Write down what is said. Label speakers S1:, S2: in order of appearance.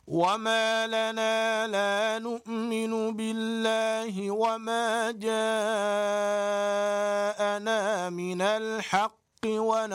S1: وما لنا لا نؤمن بالله وما جاءنا من الحق